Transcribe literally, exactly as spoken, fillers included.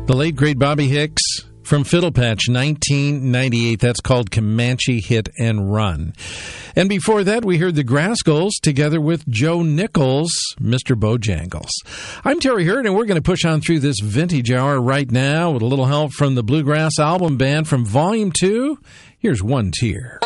The late, great Bobby Hicks from Fiddlepatch, nineteen ninety-eight. That's called Comanche Hit and Run. And before that, we heard the Grascals together with Joe Nichols, Mister Bojangles. I'm Terry Hurd, and we're going to push on through this vintage hour right now with a little help from the Bluegrass Album Band from Volume two. Here's One Tear.